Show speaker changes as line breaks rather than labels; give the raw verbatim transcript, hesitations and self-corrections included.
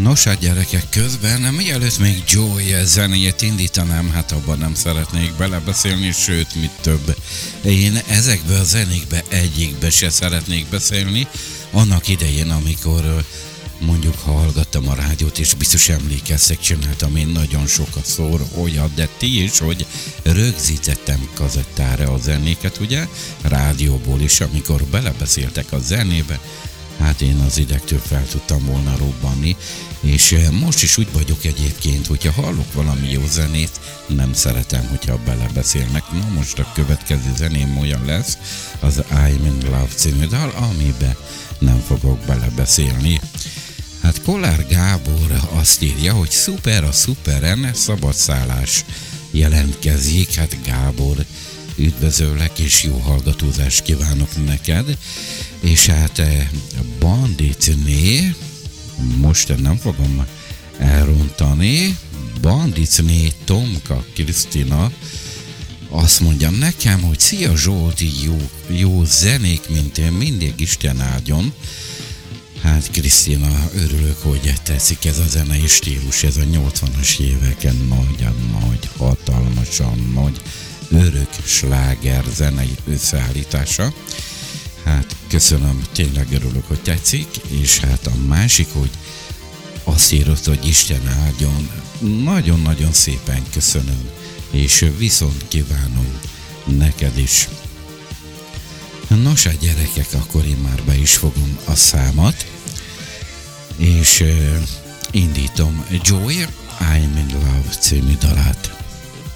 Nos, a gyerekek, közben, mielőtt még Joy zenéjét indítanám, hát abban nem szeretnék belebeszélni, sőt, mit több. Én ezekbe a zenékbe egyikbe se szeretnék beszélni. Annak idején, amikor mondjuk hallgattam a rádiót, és biztos emlékeztek, csináltam én nagyon sokat szor olyat, de ti is, hogy rögzítettem kazettára a zenéket, ugye, rádióból is, amikor belebeszéltek a zenébe, hát én az idegtől fel tudtam volna robbanni, és most is úgy vagyok egyébként, hogyha hallok valami jó zenét, nem szeretem, hogyha belebeszélnek. Na most a következő zeném olyan lesz, az I'm in Love című dal, amiben nem fogok belebeszélni. Hát Kollár Gábor azt írja, hogy szuper a szuperen, szabadszállás jelentkezik. Hát Gábor, üdvözöllek és jó hallgatózást kívánok neked. És hát Banditné, most nem fogom elrontani, Banditné Tomka Krisztina azt mondja nekem, hogy szia Zsolti, jó, jó zenék, mint én, mindig Isten áldjon. Hát Krisztina, örülök, hogy tetszik ez a zenei stílus, ez a nyolcvanas éveken nagyon nagy, hatalmasan nagy, örök sláger zenei összeállítása. Hát köszönöm, tényleg örülök, hogy tetszik, és hát a másik, hogy azt írott, hogy Isten áldjon, nagyon-nagyon szépen köszönöm, és viszont kívánom neked is. Nos, a gyerekek, akkor én már be is fogom a számat, és uh, indítom Joy, I'm in Love című dalát.